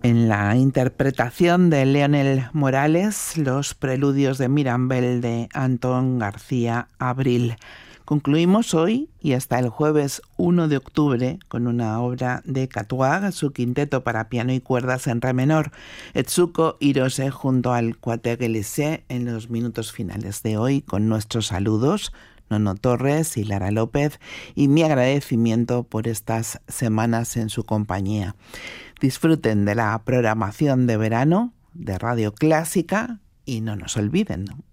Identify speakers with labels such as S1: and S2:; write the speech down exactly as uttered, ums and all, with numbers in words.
S1: En la interpretación de Leonel Morales, los preludios de Mirambel de Antón García Abril. Concluimos hoy y hasta el jueves uno de octubre con una obra de Catuag, su quinteto para piano y cuerdas en re menor, Etsuko Hirose junto al Quatuor Élysée en los minutos finales de hoy, con nuestros saludos, Nono Torres y Lara López, y mi agradecimiento por estas semanas en su compañía. Disfruten de la programación de verano de Radio Clásica y no nos olviden,